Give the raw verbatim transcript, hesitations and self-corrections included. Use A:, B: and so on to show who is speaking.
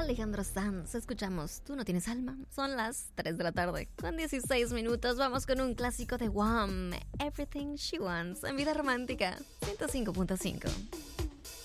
A: Alejandro Sanz. Escuchamos Tú no tienes alma. Son las tres de la tarde con dieciséis minutos. Vamos con un clásico de Wham, Everything She Wants, en Vida Romántica ciento cinco punto cinco.